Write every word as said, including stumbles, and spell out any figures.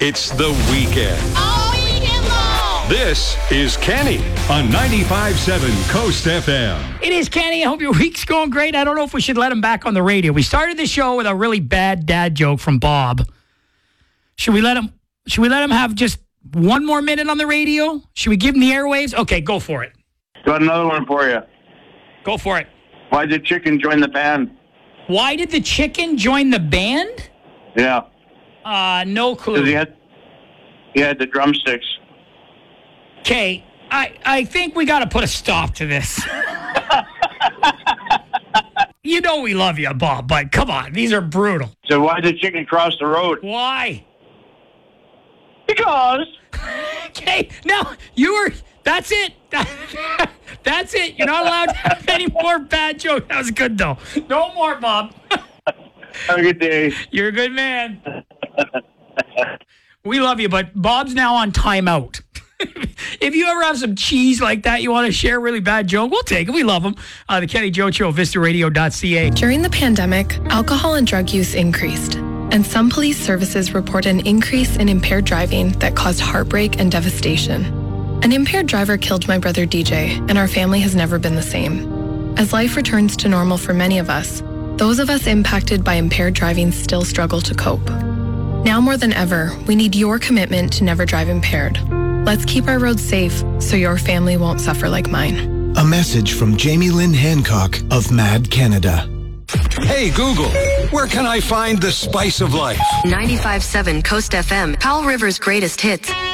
It's the weekend. All weekend long. This is Kenny on ninety-five point seven Coast F M. It is Kenny. I hope your week's going great. I don't know if we should let him back on the radio. We started the show with a really bad dad joke from Bob. Should we let him? Should we let him have just one more minute on the radio? Should we give him the airwaves? Okay, go for it. Got another one for you. Go for it. Why did chicken join the band? Why did the chicken join the band? Yeah. Uh, no clue. Because he had, he had the drumsticks. Okay, I, I think we got to put a stop to this. You know we love you, Bob, but come on. These are brutal. So why did chicken cross the road? Why? Because. Okay, no, you were... That's it. That's it. You're not allowed to have any more bad jokes. That was good, though. No more, Bob. Have a good day. You're a good man. We love you, but Bob's now on timeout. If you ever have some cheese like that you want to share, a really bad joke, we'll take it. We love them. Uh, the Kenny Joe Show, vista radio dot c a. During the pandemic, alcohol and drug use increased, and some police services report an increase in impaired driving that caused heartbreak and devastation. An impaired driver killed my brother D J, and our family has never been the same. As life returns to normal for many of us, those of us impacted by impaired driving still struggle to cope. Now more than ever, we need your commitment to never drive impaired. Let's keep our roads safe so your family won't suffer like mine. A message from Jamie Lynn Hancock of Mad Canada. Hey, Google, where can I find the spice of life? ninety-five point seven Coast F M, Powell River's greatest hits.